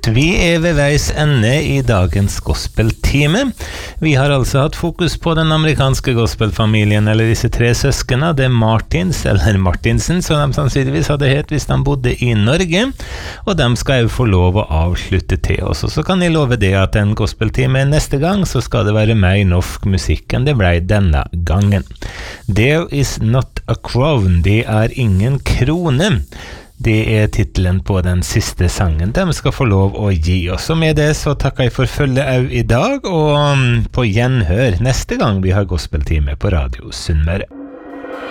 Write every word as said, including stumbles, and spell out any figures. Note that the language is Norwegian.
Vi er ved veis ende i dagens gospeltime. Vi har altså hatt fokus på den amerikanske gospelfamilien, eller disse tre søskene, det er Martins, eller Martinsen, som de sannsynligvis hadde het hvis de bodde i Norge, og de skal jo få lov å avslutte til oss. Og så kan jeg love det at en gospeltime neste gang, så skal det være mer norsk musikk enn det ble denne gangen. There is not a crown, det er ingen krone. Det er titelen på den siste sangen de skal få lov å gi oss. Og med det så takker jeg for følge au i dag, og på gjenhør neste gang vi har gospeltime på Radio Sunnmøre.